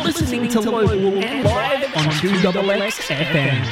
listening to Local and live on 2XX FM.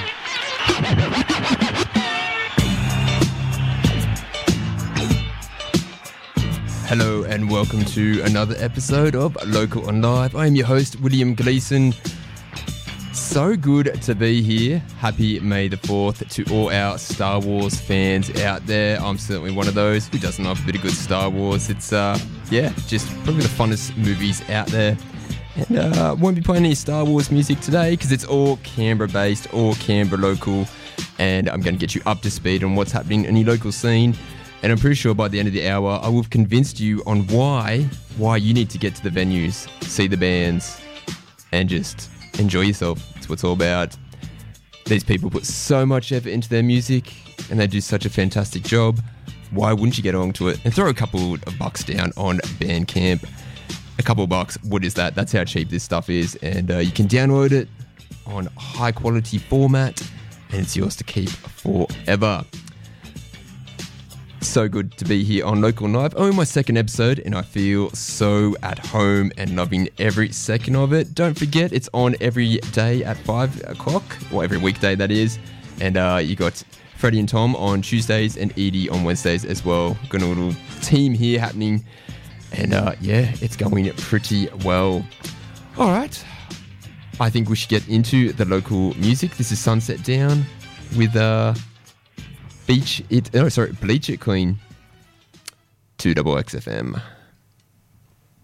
Hello and welcome to another episode of Local and Live. I am your host, William Gleeson. So good to be here. Happy May the 4th to all our Star Wars fans out there. I'm certainly one of those. Who doesn't love a bit of good Star Wars? It's, just probably the funnest movies out there. And won't be playing any Star Wars music today because it's all Canberra-based, all Canberra local. And I'm going to get you up to speed on what's happening in your local scene. And I'm pretty sure by the end of the hour, I will have convinced you on why you need to get to the venues, see the bands, and just enjoy yourself. That's what it's all about. These people put so much effort into their music, and they do such a fantastic job. Why wouldn't you get along to it? And throw a couple of bucks down on Bandcamp. A couple of bucks, what is that? That's how cheap this stuff is. And you can download it on high quality format, and it's yours to keep forever. So good to be here on Local Live. Only my second episode, and I feel so at home and loving every second of it. Don't forget, it's on every day at 5 o'clock, or every weekday that is. And you got Freddie and Tom on Tuesdays and Edie on Wednesdays as well. Got a little team here happening. And it's going pretty well. All right. I think we should get into the local music. This is Sunset Down with Bleach It Clean, 2XX FM.